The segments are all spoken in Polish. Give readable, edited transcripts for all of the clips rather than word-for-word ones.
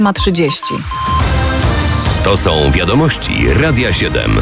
ma 30. To są wiadomości Radia 7.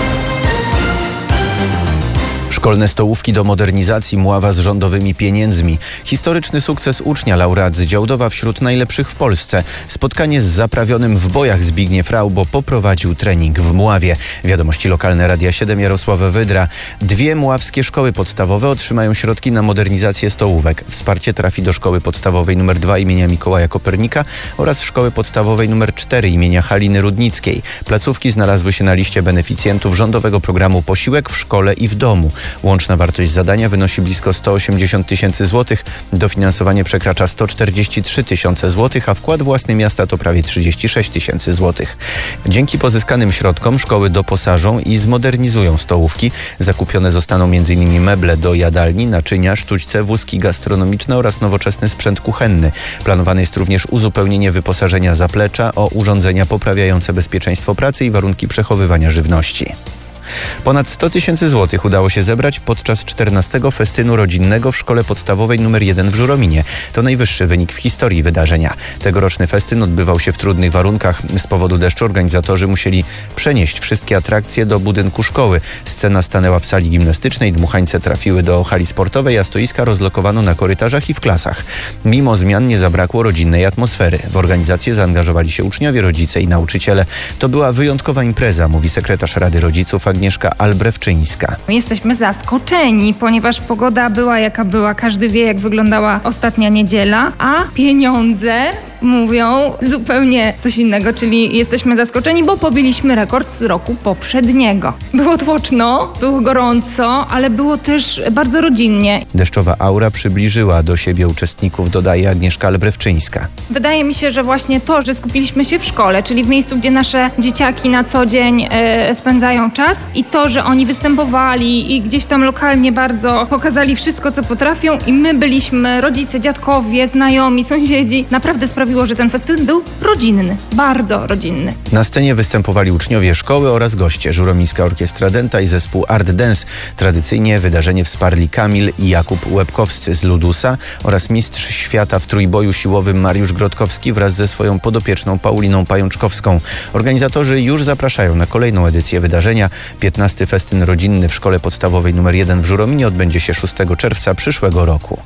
Szkolne stołówki do modernizacji, Mława z rządowymi pieniędzmi. Historyczny sukces ucznia, laureat z Działdowa wśród najlepszych w Polsce. Spotkanie z zaprawionym w bojach Zbigniew Raubo poprowadził trening w Mławie. Wiadomości lokalne Radia 7, Jarosław Wydra. 2 mławskie szkoły podstawowe otrzymają środki na modernizację stołówek. Wsparcie trafi do szkoły podstawowej nr 2 imienia Mikołaja Kopernika oraz szkoły podstawowej nr 4 imienia Haliny Rudnickiej. Placówki znalazły się na liście beneficjentów rządowego programu Posiłek w szkole i w domu. Łączna wartość zadania wynosi blisko 180 tysięcy złotych. Dofinansowanie przekracza 143 tysiące złotych, a wkład własny miasta to prawie 36 tysięcy złotych. Dzięki pozyskanym środkom szkoły doposażą i zmodernizują stołówki. Zakupione zostaną m.in. meble do jadalni, naczynia, sztućce, wózki gastronomiczne oraz nowoczesny sprzęt kuchenny. Planowane jest również uzupełnienie wyposażenia zaplecza o urządzenia poprawiające bezpieczeństwo pracy i warunki przechowywania żywności. Ponad 100 tysięcy złotych udało się zebrać podczas 14. festynu rodzinnego w szkole podstawowej nr 1 w Żurominie. To najwyższy wynik w historii wydarzenia. Tegoroczny festyn odbywał się w trudnych warunkach. Z powodu deszczu organizatorzy musieli przenieść wszystkie atrakcje do budynku szkoły. Scena stanęła w sali gimnastycznej, dmuchańce trafiły do hali sportowej, a stoiska rozlokowano na korytarzach i w klasach. Mimo zmian nie zabrakło rodzinnej atmosfery. W organizację zaangażowali się uczniowie, rodzice i nauczyciele. To była wyjątkowa impreza, mówi sekretarz Rady Rodziców Agnieszka Albrewczyńska. Jesteśmy zaskoczeni, ponieważ pogoda była jaka była. Każdy wie, jak wyglądała ostatnia niedziela, a pieniądze mówią zupełnie coś innego, czyli jesteśmy zaskoczeni, bo pobiliśmy rekord z roku poprzedniego. Było tłoczno, było gorąco, ale było też bardzo rodzinnie. Deszczowa aura przybliżyła do siebie uczestników, dodaje Agnieszka Albrewczyńska. Wydaje mi się, że właśnie to, że skupiliśmy się w szkole, czyli w miejscu, gdzie nasze dzieciaki na co dzień spędzają czas, i to, że oni występowali i gdzieś tam lokalnie bardzo pokazali wszystko, co potrafią, i my byliśmy, rodzice, dziadkowie, znajomi, sąsiedzi, naprawdę sprawiło, że ten festyn był rodzinny, bardzo rodzinny. Na scenie występowali uczniowie szkoły oraz goście. Żuromińska Orkiestra Dęta i zespół Art Dance. Tradycyjnie wydarzenie wsparli Kamil i Jakub Łebkowscy z Ludusa oraz mistrz świata w trójboju siłowym Mariusz Grodkowski wraz ze swoją podopieczną Pauliną Pajączkowską. Organizatorzy już zapraszają na kolejną edycję wydarzenia. 15. festyn rodzinny w szkole podstawowej nr 1 w Żurominie odbędzie się 6 czerwca przyszłego roku.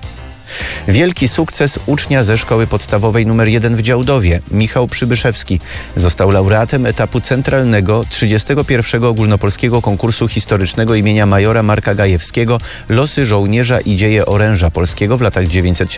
Wielki sukces ucznia ze szkoły podstawowej nr 1 w Działdowie. Michał Przybyszewski został laureatem etapu centralnego 31. ogólnopolskiego konkursu historycznego imienia majora Marka Gajewskiego Losy żołnierza i dzieje oręża polskiego w latach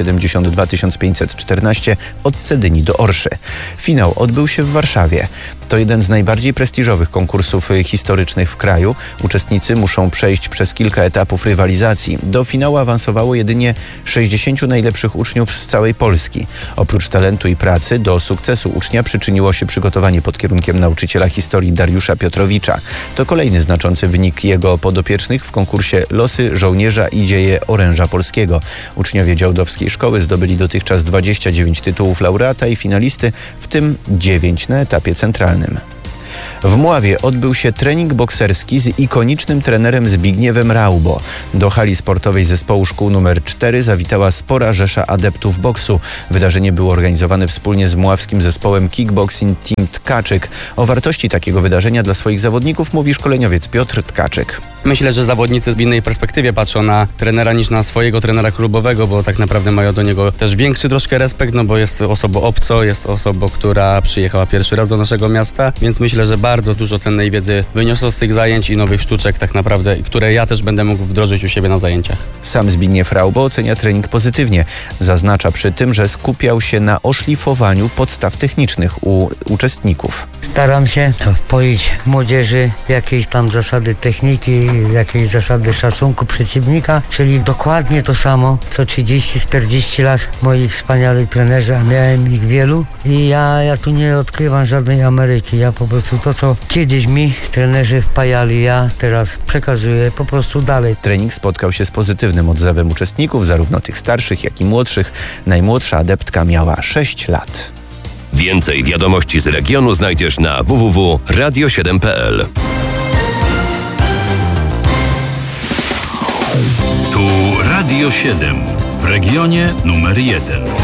972-1514 od Cedyni do Orszy. Finał odbył się w Warszawie. To jeden z najbardziej prestiżowych konkursów historycznych w kraju. Uczestnicy muszą przejść przez kilka etapów rywalizacji. Do finału awansowało jedynie 60 najlepszych uczniów z całej Polski. Oprócz talentu i pracy do sukcesu ucznia przyczyniło się przygotowanie pod kierunkiem nauczyciela historii Dariusza Piotrowicza. To kolejny znaczący wynik jego podopiecznych w konkursie Losy żołnierza i dzieje oręża polskiego. Uczniowie działdowskiej szkoły zdobyli dotychczas 29 tytułów laureata i finalisty, w tym 9 na etapie centralnym. W Mławie odbył się trening bokserski z ikonicznym trenerem Zbigniewem Raubo. Do hali sportowej zespołu szkół nr 4 zawitała spora rzesza adeptów boksu. Wydarzenie było organizowane wspólnie z mławskim zespołem Kickboxing Team Tkaczyk. O wartości takiego wydarzenia dla swoich zawodników mówi szkoleniowiec Piotr Tkaczyk. Myślę, że zawodnicy w innej perspektywie patrzą na trenera niż na swojego trenera klubowego, bo tak naprawdę mają do niego też większy troszkę respekt, no bo jest osobą obco, jest osobą, która przyjechała pierwszy raz do naszego miasta, więc myślę, że bardzo dużo cennej wiedzy wyniosło z tych zajęć i nowych sztuczek tak naprawdę, które ja też będę mógł wdrożyć u siebie na zajęciach. Sam Zbigniew Raubo ocenia trening pozytywnie. Zaznacza przy tym, że skupiał się na oszlifowaniu podstaw technicznych u uczestników. Staram się wpoić młodzieży jakieś tam zasady techniki, jakieś zasady szacunku przeciwnika, czyli dokładnie to samo, co 30-40 lat moi wspaniali trenerzy, a miałem ich wielu i ja tu nie odkrywam żadnej Ameryki. Ja po prostu to, co kiedyś mi trenerzy wpajali, ja teraz przekazuję po prostu dalej. Trening spotkał się z pozytywnym odzewem uczestników, zarówno tych starszych, jak i młodszych. Najmłodsza adeptka miała 6 lat. Więcej wiadomości z regionu znajdziesz na www.radio7.pl. Tu Radio 7 w regionie numer 1.